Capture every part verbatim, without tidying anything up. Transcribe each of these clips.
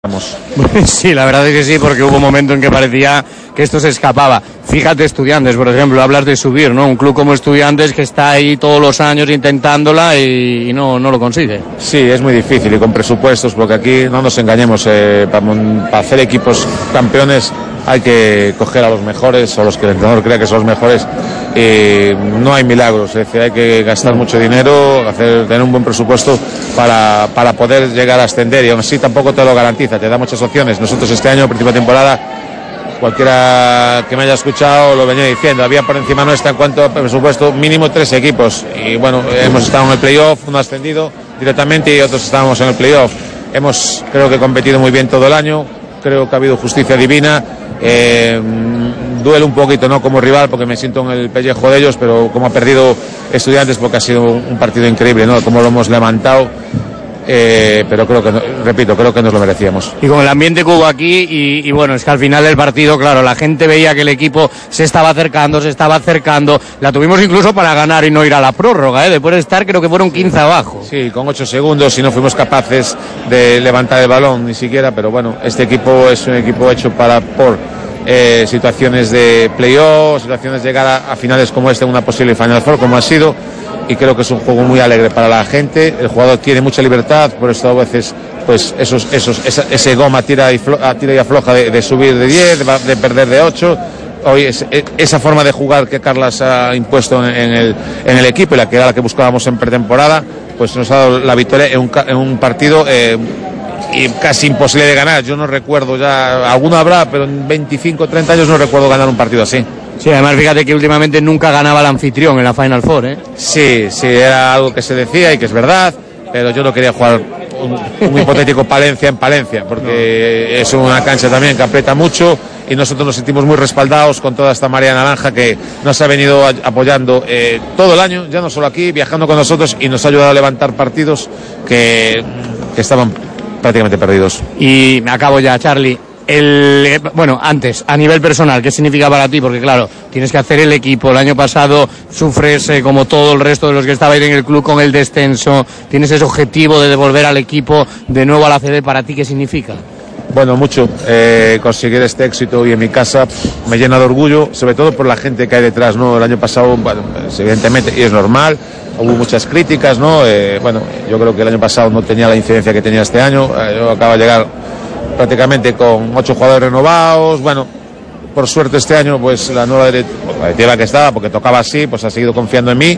Sí, la verdad es que sí, porque hubo un momento en que parecía que esto se escapaba. Fíjate, Estudiantes, por ejemplo, hablas de subir, ¿no? Un club como Estudiantes que está ahí todos los años intentándola y, y no, no lo consigue. Sí, es muy difícil y con presupuestos, porque aquí no nos engañemos, eh, para, para hacer equipos campeones hay que coger a los mejores o los que el entrenador crea que son los mejores. Eh, no hay milagros, es decir, hay que gastar mucho dinero, hacer, tener un buen presupuesto para, para poder llegar a ascender, y aún así tampoco te lo garantiza, te da muchas opciones. Nosotros este año, principio de temporada, cualquiera que me haya escuchado lo venía diciendo, había por encima nuestra en cuanto a presupuesto mínimo tres equipos, y bueno, hemos estado en el playoff, uno ascendido directamente y otros estábamos en el playoff. Hemos, creo que, competido muy bien todo el año, creo que ha habido justicia divina. Eh, duele un poquito, ¿no?, como rival, porque me siento en el pellejo de ellos, pero como ha perdido Estudiantes, porque ha sido un partido increíble, ¿no?, como lo hemos levantado. Eh, pero creo que, repito, creo que nos lo merecíamos. Y con el ambiente que hubo aquí, y, y bueno, es que al final del partido, claro, la gente veía que el equipo se estaba acercando, se estaba acercando, la tuvimos incluso para ganar y no ir a la prórroga, ¿eh? Después de estar, creo que fueron quince abajo. Sí, con ocho segundos y no fuimos capaces de levantar el balón ni siquiera, pero bueno, este equipo es un equipo hecho para, por eh, situaciones de playoff, situaciones de llegar a, a finales como este, en una posible Final Four, como ha sido. Y creo que es un juego muy alegre para la gente. El jugador tiene mucha libertad, por eso a veces pues esos, esos, esa, ese goma tira y, flo, tira y afloja de, de subir de diez, de, de perder de ocho. Hoy es, esa forma de jugar que Carlas ha impuesto en, en, el, en el equipo, y la que era la que buscábamos en pretemporada, pues nos ha dado la victoria en un, en un partido eh, y casi imposible de ganar. Yo no recuerdo ya, alguno habrá, pero en veinticinco o treinta años no recuerdo ganar un partido así. Sí, además fíjate que últimamente nunca ganaba el anfitrión en la Final Four, ¿eh? Sí, sí, era algo que se decía y que es verdad, pero yo no quería jugar un, un hipotético Palencia en Palencia, porque no. Es una cancha también que aprieta mucho, y nosotros nos sentimos muy respaldados con toda esta marea naranja que nos ha venido apoyando eh, todo el año, ya no solo aquí, viajando con nosotros, y nos ha ayudado a levantar partidos que, que estaban prácticamente perdidos. Y me acabo ya, Charlie. El, bueno, antes, a nivel personal, ¿qué significa para ti? Porque claro, tienes que hacer el equipo, el año pasado sufres eh, como todo el resto de los que estabais en el club con el descenso, tienes ese objetivo de devolver al equipo de nuevo a la A C B. ¿Para ti qué significa? Bueno, mucho. Eh, conseguir este éxito y en mi casa me llena de orgullo, sobre todo por la gente que hay detrás, ¿no? El año pasado, bueno, evidentemente, y es normal, hubo muchas críticas, ¿no? Eh, bueno, yo creo que el año pasado no tenía la incidencia que tenía este año. Eh, yo acabo de llegar prácticamente con ocho jugadores renovados. Bueno, por suerte este año pues la nueva directiva que estaba, porque tocaba así, pues ha seguido confiando en mí,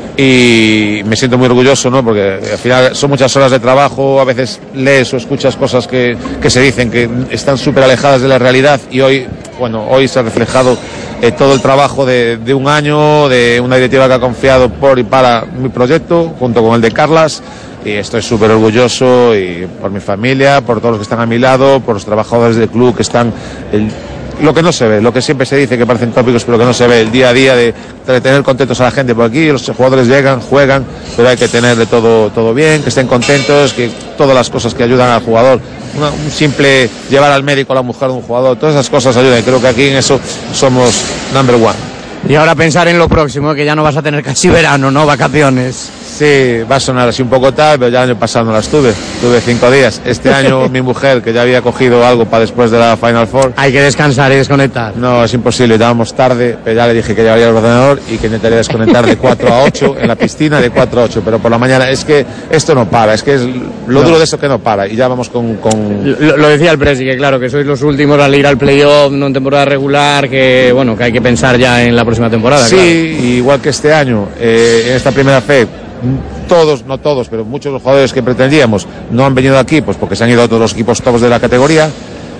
y me siento muy orgulloso, ¿no? Porque al final son muchas horas de trabajo, a veces lees o escuchas cosas que, que se dicen que están súper alejadas de la realidad, y hoy, bueno, hoy se ha reflejado eh, todo el trabajo de, de un año, de una directiva que ha confiado por y para mi proyecto, junto con el de Carlas. Y estoy súper orgulloso, y por mi familia, por todos los que están a mi lado, por los trabajadores del club que están, el, lo que no se ve, lo que siempre se dice que parecen tópicos, pero que no se ve, el día a día de, de tener contentos a la gente. Por aquí los jugadores llegan, juegan, pero hay que tener de todo, todo bien, que estén contentos, que todas las cosas que ayudan al jugador, una, un simple llevar al médico a la mujer de un jugador, todas esas cosas ayudan, y creo que aquí en eso somos number one. Y ahora pensar en lo próximo, que ya no vas a tener casi verano, ¿no? Vacaciones. Sí, va a sonar así un poco tal, pero ya el año pasado no las tuve, tuve cinco días. Este año mi mujer, que ya había cogido algo para después de la Final Four. Hay que descansar y desconectar. No, es imposible, estábamos tarde, pero ya le dije que llevaría el ordenador y que intentaría desconectar de cuatro a ocho en la piscina, de cuatro a ocho, pero por la mañana. Es que esto no para, es que es lo no. duro de eso, que no para, y ya vamos con... con... Lo, lo decía el Presi, que claro, que sois los últimos al ir al playoff, no en temporada regular, que bueno, que hay que pensar ya en la próxima temporada. Sí, claro. Igual que este año, eh, en esta primera fe, todos, no todos, pero muchos de los jugadores que pretendíamos no han venido aquí, pues porque se han ido a todos los equipos tops de la categoría.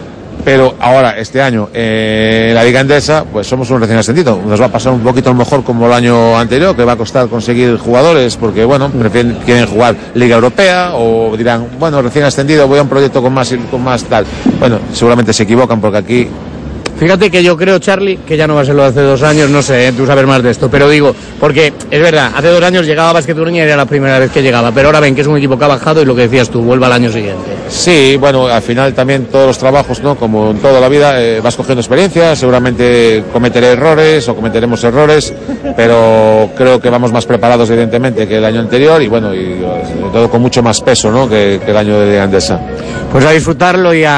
Pero ahora, este año, eh, en la Liga Endesa, pues somos un recién ascendido. Nos va a pasar un poquito a lo mejor como el año anterior, que va a costar conseguir jugadores, porque bueno, prefieren, quieren jugar Liga Europea, o dirán, bueno, recién ascendido, voy a un proyecto con más, con más tal. Bueno, seguramente se equivocan, porque aquí... Fíjate que yo creo, Charlie, que ya no va a ser lo de hace dos años, no sé, ¿eh? Tú sabes más de esto, pero digo, porque es verdad, hace dos años llegaba Básquet Ureña y era la primera vez que llegaba, pero ahora ven que es un equipo que ha bajado, y lo que decías tú, vuelva al año siguiente. Sí, bueno, al final también todos los trabajos, ¿no? Como en toda la vida, eh, vas cogiendo experiencia, seguramente cometeré errores o cometeremos errores, pero creo que vamos más preparados evidentemente que el año anterior, y bueno, y sobre todo con mucho más peso, ¿no?, que, que el año de Liga Endesa. Pues a disfrutarlo y a